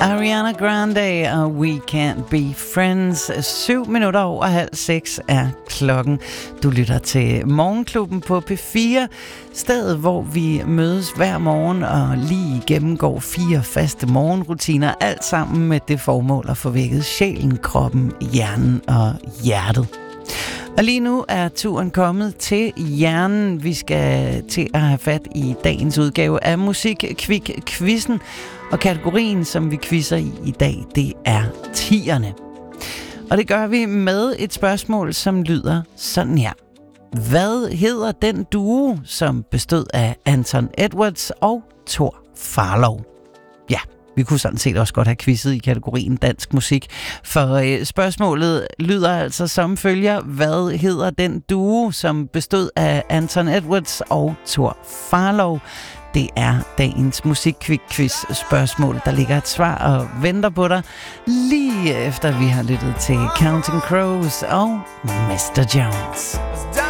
Ariana Grande og We Can't Be Friends. 5:07 er klokken. Du lytter til Morgenklubben på P4, stedet hvor vi mødes hver morgen og lige gennemgår 4 faste morgenrutiner, alt sammen med det formål at få vækket sjælen, kroppen, hjernen og hjertet. Og lige nu er turen kommet til hjernen. Vi skal til at have fat i dagens udgave af Musikkvik-quizzen. Og kategorien, som vi quizzer i dag, det er 10'erne. Og det gør vi med et spørgsmål, som lyder sådan her. Hvad hedder den duo, som bestod af Anton Edwards og Thor Farlow? Ja, vi kunne sådan set også godt have quizzet i kategorien dansk musik, for spørgsmålet lyder altså som følger. Hvad hedder den duo, som bestod af Anton Edwards og Thor Farlow? Det er dagens Musikkvik-quiz spørgsmål. Der ligger et svar og venter på dig, lige efter vi har lyttet til Counting Crows og Mr. Jones.